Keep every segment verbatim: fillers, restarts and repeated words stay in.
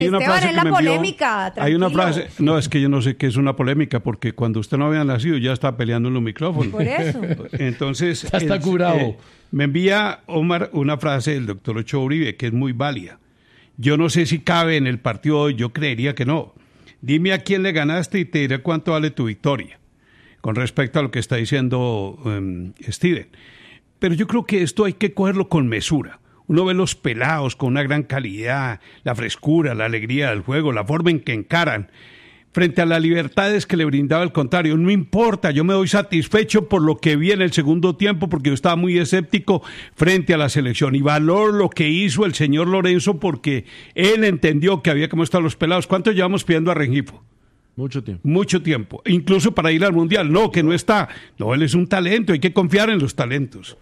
Hay una Esteban, frase es que la me envió, polémica, hay una tranquilo. frase, no, es que yo no sé qué es una polémica, porque cuando usted no había nacido ya está peleando en los micrófonos. Por eso. Entonces, Ya está el- curado. eh, me envía Omar una frase del doctor Ochoa Uribe que es muy válida. Yo no sé si cabe en el partido hoy, yo creería que no. Dime a quién le ganaste y te diré cuánto vale tu victoria, con respecto a lo que está diciendo um, Steven. Pero yo creo que esto hay que cogerlo con mesura. Uno ve los pelados con una gran calidad, la frescura, la alegría del juego, la forma en que encaran, frente a las libertades que le brindaba el contrario. No importa, yo me doy satisfecho por lo que vi en el segundo tiempo, porque yo estaba muy escéptico frente a la selección. Y valoro lo que hizo el señor Lorenzo, porque él entendió que había que mostrar a los pelados. ¿Cuánto llevamos pidiendo a Rengifo? Mucho tiempo. Mucho tiempo, incluso para ir al Mundial. No, que no está. No, él es un talento, hay que confiar en los talentos.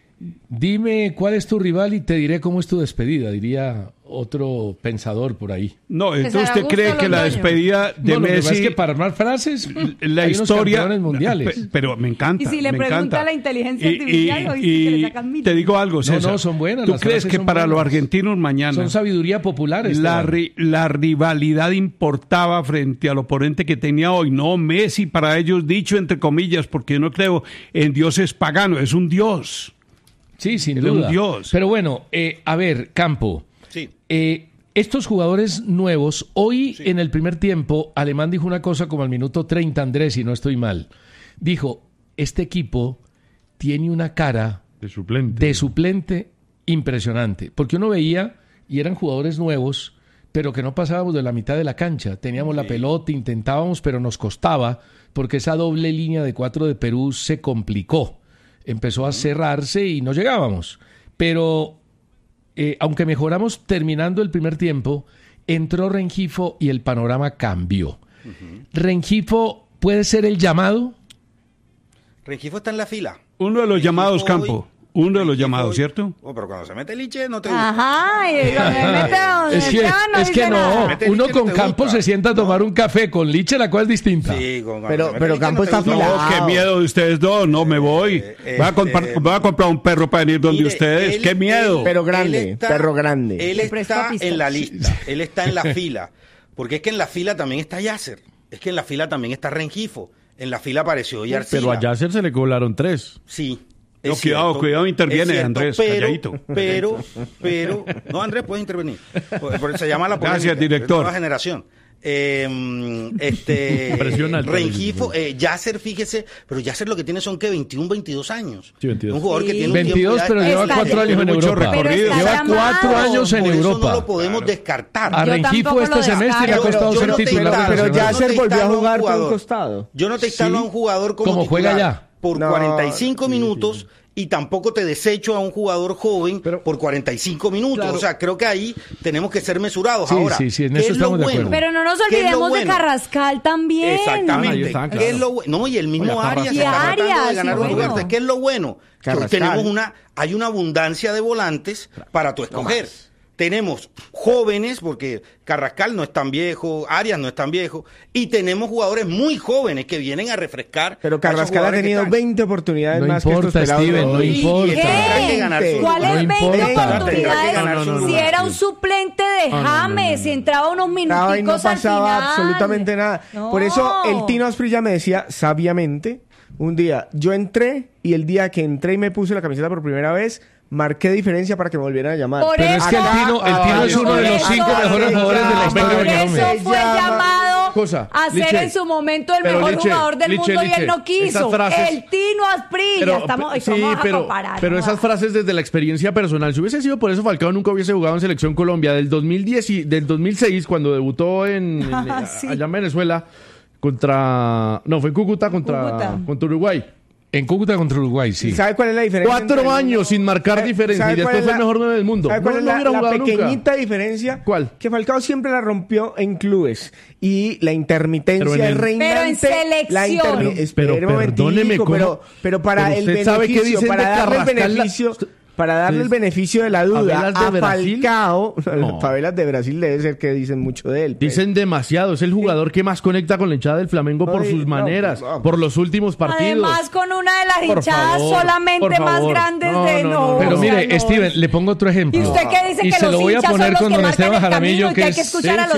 Dime cuál es tu rival y te diré cómo es tu despedida, diría otro pensador por ahí. No, Que entonces se usted haga cree gusto que la los dueños. despedida de No, lo que pasa Messi, es que para armar frases la hay unos historia, campeones mundiales. pe- pero me encanta. Y si le me pregunta encanta. a la inteligencia Y- artificial, y- ¿oíste que le y sacan mil? te digo algo, No, César. no, son buenas, ¿Tú las crees frases que son para los buenas. argentinos mañana Son sabiduría popular. la, Esteban. ri- la rivalidad importaba frente al oponente que tenía hoy? No, Messi para ellos, dicho entre comillas, porque yo no creo en dioses paganos, es un dios. Sí, sin Él es un duda. dios. Pero bueno, eh, a ver, Campo. Sí. Eh, estos jugadores nuevos, hoy en el primer tiempo, Alemán dijo una cosa como al minuto treinta, Andrés, si no estoy mal. Dijo, este equipo tiene una cara De suplente. de suplente impresionante. Porque uno veía, y eran jugadores nuevos, pero que no pasábamos de la mitad de la cancha. Teníamos la pelota, intentábamos, pero nos costaba, porque esa doble línea de cuatro de Perú se complicó. Empezó a cerrarse y no llegábamos. Pero, eh, aunque mejoramos terminando el primer tiempo, entró Rengifo y el panorama cambió. ¿Rengifo puede ser el llamado? Rengifo está en la fila. Uno de los Rengifo llamados, hoy- Campo. Uno de los Rengifo llamados, hoy- ¿cierto? Oh, pero cuando se mete Liche no te gusta. Ajá, y cuando me mete donde Es que, Esteban no es que dice no, nada. Mete uno Liche no con te Campos gusta. se sienta a tomar un café, con Liche la cosa es distinta. Sí, con- cuando Pero- se mete pero Liche Campo no te está gusta. afilado. No, qué miedo de ustedes dos, no me voy. Eh, Voy a, comprar, este- voy a comprar un perro para venir donde Mire, ustedes. él- ¡Qué miedo! él- Pero grande, él está- perro grande. Él Le prestó está pistola. en la lista, él está en la fila. Porque es que en la fila también está Yasser. Es que en la fila también está Rengifo. En la fila apareció Yarcila. Pero a Yasser se le colaron tres. Sí. No, es cuidado, cierto, cuidado, interviene, es cierto, Andrés, pero, calladito. Pero, pero, no, Andrés, puedes intervenir. Por- por- se llama la polémica. Gracias, director. Nueva generación. Eh, este Presión alta, Rengifo, eh, Yasser, fíjese, pero Yasser lo que tiene son que veintiún, veintidós años. Sí, veintidós. Un jugador que Sí. tiene un veintidós, tiempo ya- pero lleva Está cuatro bien. años en Mucho Europa. recorrido. Pero está Lleva cuatro llamado. años en Por eso Europa. no lo podemos descartar. A Yo Rengifo tampoco este lo semestre le ha descarto. costado Yo ser no te titular. instalo, de Pero yo Nacional. Yasser no te volvió a instalo a un jugar por un jugador. costado. Yo no te instalo Sí. a un jugador como, Como juega titular ya. por No, cuarenta y cinco sí, minutos y tampoco te desecho a un jugador joven Pero- por cuarenta y cinco minutos. Claro. O sea, creo que ahí tenemos que ser mesurados. Sí, Ahora, sí, sí, en ¿qué eso es lo estamos de bueno? acuerdo. Pero no nos ¿Qué es lo olvidemos de bueno? Carrascal también. Ahí Exactamente. está, ¿Qué claro. es lo bueno? No, y el mismo Oye, hasta Arias Y está tratando de Arias, ganar sí, un lugar. bueno. ¿Qué es lo bueno? Que hoy Carrascal. tenemos una, hay una abundancia de volantes para tu escoger. Tenemos jóvenes, porque Carrascal no es tan viejo, Arias no es tan viejo, y tenemos jugadores muy jóvenes que vienen a refrescar. Pero a esos Carrascal ha jugadores que tenido están. veinte oportunidades No más que importa, estos pelados. Steven, no Y- Y- importa. y tendrá que ganar su ¿Qué? lugar. ¿Cuáles No veinte importa. oportunidades? No, no, no, no, Si no. era un suplente de James, si entraba unos Entraba y minuticos no al pasaba final. absolutamente nada. No. Por eso el Tino Asprilla me decía sabiamente, un día, yo entré y el día que entré y me puse la camiseta por primera vez, marqué diferencia para que me volvieran a llamar. Por Pero es que el eso- Tino, el Tino es uno de los Por cinco eso- mejores jugadores de la historia Por de eso Colombia. fue llama- llamado Cosa, a ser Liche, en su momento el pero mejor Liche, jugador del Liche, mundo y Liche, él no quiso. esas frases- El Tino Asprilla. Pero, Estamos, pe- sí, ¿cómo vas a pero, comparar? pero No esas va. frases desde la experiencia personal. Si hubiese sido por eso, Falcao nunca hubiese jugado en Selección Colombia. Del dos mil diez y, del dos mil seis, cuando debutó en, en- Ah, sí. allá en Venezuela, contra... No, fue en Cúcuta contra, Cúcuta. contra Uruguay. En Cúcuta contra Uruguay, sí. ¿Y sabe cuál es la diferencia? Cuatro entre- años sin marcar ¿Sabe- diferencia sabe y cuál después es fue el la- mejor nueve del mundo. ¿Sabe cuál No, es no la, hubiera la jugado pequeñita nunca. diferencia? ¿Cuál? Que Falcao siempre la rompió en clubes y la intermitencia Pero en el- reinante. Pero en selección. La intermi- Pero- espere pero un momentico, perdóneme, ¿cómo? pero, pero para Pero el usted sabe qué beneficio, dicen para de darle el Carrascal, la- beneficio, para darle Sí. el beneficio de la duda ¿Favelas de a Brasil? Falcao, No. favelas de Brasil debe ser que dicen mucho de él. pues. Dicen demasiado, es el jugador que más conecta con la hinchada del Flamengo por Ay, sus no, maneras, no. por los últimos partidos. Además, con una de las Por hinchadas favor, solamente por más favor. grandes No, de no, no. no, Pero o sea, mire, no. Steven, le pongo otro ejemplo. ¿Y usted qué dice Y que se los lo voy a hinchas poner son los con que don marcan Esteban el camino Jaramillo, y que que hay que es- escuchar sí, a los